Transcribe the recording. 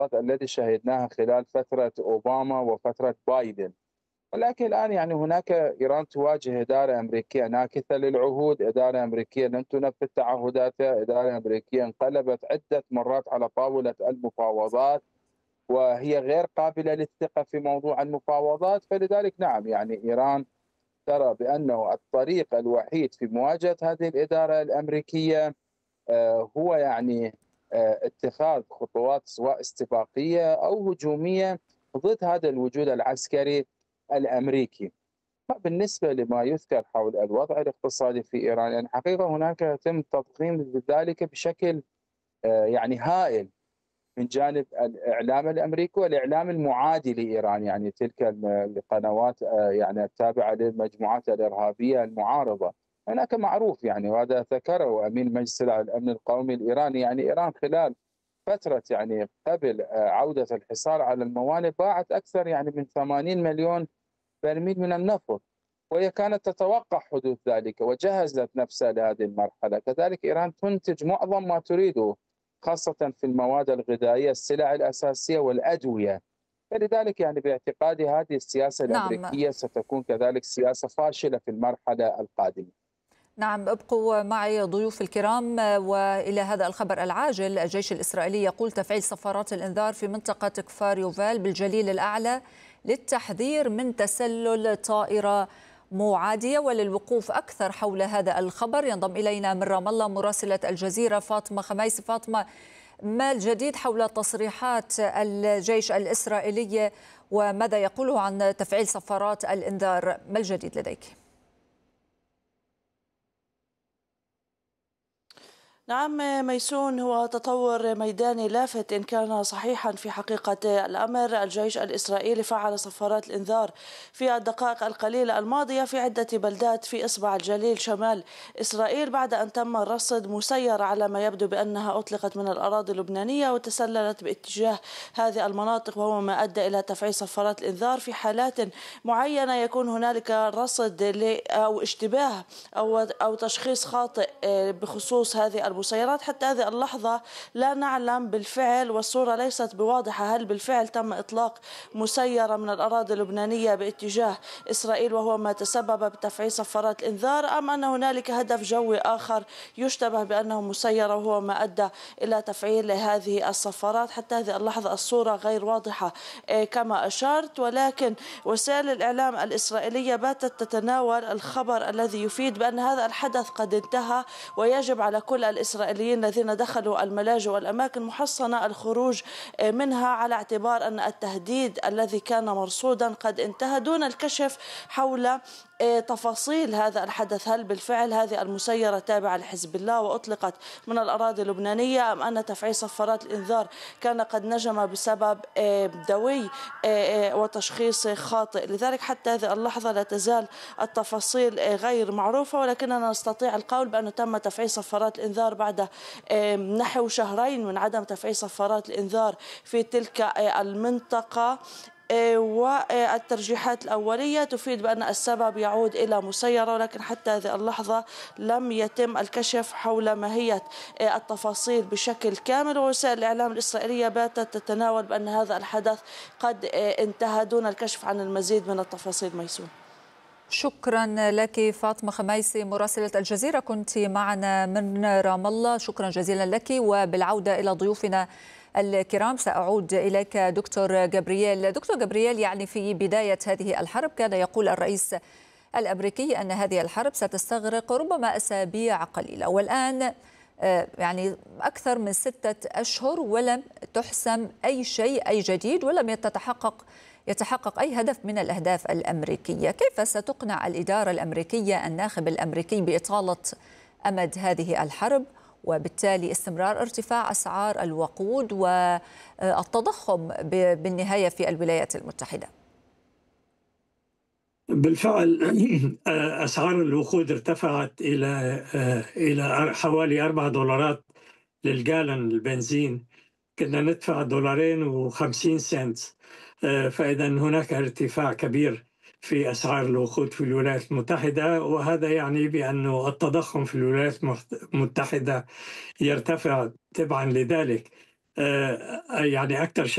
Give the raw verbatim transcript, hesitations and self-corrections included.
الذي شهدناها خلال فترة أوباما وفترة بايدن. ولكن الآن يعني هناك إيران تواجه إدارة أمريكية ناكثة للعهود، إدارة أمريكية لم تنفذ تعهداتها، إدارة أمريكية انقلبت عدة مرات على طاولة المفاوضات، وهي غير قابلة للثقة في موضوع المفاوضات. فلذلك نعم يعني إيران ترى بأنه الطريق الوحيد في مواجهة هذه الإدارة الأمريكية آه، هو يعني آه، اتخاذ خطوات سواء استباقية أو هجومية ضد هذا الوجود العسكري الأمريكي. بالنسبة لما يذكر حول الوضع الاقتصادي في إيران، يعني حقيقة هناك يتم تضخيم ذلك بشكل آه، يعني هائل من جانب الإعلام الأمريكي والإعلام المعادي لإيران، يعني تلك القنوات آه، يعني التابعة للمجموعات الإرهابية المعارضة. هناك معروف يعني، وهذا ذكره أمين مجلس الأمن القومي الإيراني، يعني إيران خلال فترة يعني قبل آه، عودة الحصار على الموانئ باعت أكثر يعني من ثمانين مليون برميل من النفط، وهي كانت تتوقع حدوث ذلك وجهزت نفسها لهذه المرحلة. كذلك إيران تنتج معظم ما تريده، خاصة في المواد الغذائية، السلع الأساسية والأدوية. فلذلك يعني باعتقادي هذه السياسة نعم. الأمريكية ستكون كذلك سياسة فاشلة في المرحلة القادمة. نعم، ابقوا معي ضيوف الكرام. وإلى هذا الخبر العاجل، الجيش الإسرائيلي يقول تفعيل صفارات الإنذار في منطقة كفار يوفال بالجليل الأعلى للتحذير من تسلل طائرة معادية. وللوقوف أكثر حول هذا الخبر ينضم إلينا من رام الله مراسلة الجزيرة فاطمة خميس. فاطمة، ما الجديد حول تصريحات الجيش الإسرائيلي وماذا يقوله عن تفعيل صفارات الإنذار؟ ما الجديد لديك؟ نعم ميسون، هو تطور ميداني لافت إن كان صحيحا في حقيقة الأمر. الجيش الإسرائيلي فعل صفارات الإنذار في الدقائق القليلة الماضية في عدة بلدات في إصبع الجليل شمال إسرائيل، بعد أن تم رصد مسيرة على ما يبدو بأنها أطلقت من الأراضي اللبنانية وتسللت باتجاه هذه المناطق، وهو ما أدى إلى تفعيل صفارات الإنذار في حالات معينة يكون هنالك رصد أو اشتباه أو أو تشخيص خاطئ بخصوص هذه المسيرات. حتى هذه اللحظة لا نعلم بالفعل، والصورة ليست بواضحة، هل بالفعل تم إطلاق مسيرة من الأراضي اللبنانية باتجاه إسرائيل وهو ما تسبب بتفعيل صفارات الإنذار، أم أن هنالك هدف جوي آخر يشتبه بأنه مسيرة وهو ما أدى إلى تفعيل هذه الصفارات. حتى هذه اللحظة الصورة غير واضحة كما أشرت، ولكن وسائل الإعلام الإسرائيلية باتت تتناول الخبر الذي يفيد بأن هذا الحدث قد انتهى، ويجب على كل الإسرائيليين الذين دخلوا الملاجئ والأماكن محصنة الخروج منها، على اعتبار أن التهديد الذي كان مرصودا قد انتهى، دون الكشف حول تفاصيل هذا الحدث. هل بالفعل هذه المسيرة تابعة لحزب الله وأطلقت من الأراضي اللبنانية، أم أن تفعيل صفارات الإنذار كان قد نجم بسبب دوي وتشخيص خاطئ؟ لذلك حتى هذه اللحظة لا تزال التفاصيل غير معروفة، ولكننا نستطيع القول بأنه تم تفعيل صفارات الإنذار بعد نحو شهرين من عدم تفعيل صفارات الإنذار في تلك المنطقة. والترجيحات الأولية تفيد بأن السبب يعود إلى مسيرة، ولكن حتى هذه اللحظة لم يتم الكشف حول ماهية التفاصيل بشكل كامل. ووسائل الإعلام الإسرائيلية باتت تتناول بأن هذا الحدث قد انتهى دون الكشف عن المزيد من التفاصيل. ميسون، شكرا لك فاطمة خميسي مراسلة الجزيرة، كنت معنا من رام الله. شكرا جزيلا لك. وبالعودة إلى ضيوفنا الكرام سأعود إليك دكتور جابرييل. دكتور جابرييل، يعني في بداية هذه الحرب كان يقول الرئيس الأمريكي أن هذه الحرب ستستغرق ربما أسابيع قليلة، والآن يعني أكثر من ستة أشهر ولم تحسم أي شيء، أي جديد، ولم يتحقق يتحقق أي هدف من الأهداف الأمريكية. كيف ستقنع الإدارة الأمريكية الناخب الأمريكي بإطالة أمد هذه الحرب وبالتالي استمرار ارتفاع أسعار الوقود والتضخم بالنهاية في الولايات المتحدة؟ بالفعل أسعار الوقود ارتفعت إلى إلى حوالي أربعة دولارات للجالن البنزين. كنا ندفع دولارين وخمسين سنت، فإذا هناك ارتفاع كبير في أسعار الوقود في الولايات المتحدة، وهذا يعني بأن التضخم في الولايات المتحدة يرتفع تبعا لذلك. يعني أكثر